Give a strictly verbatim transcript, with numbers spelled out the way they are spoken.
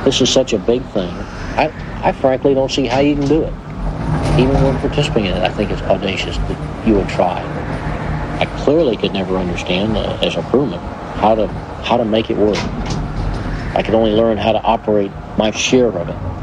this is such a big thing. I, I frankly don't see how you can do it. Even when participating in it, I think it's audacious that you would try. I clearly could never understand, uh, as a crewman, how to how to make it work. I could only learn how to operate my share of it.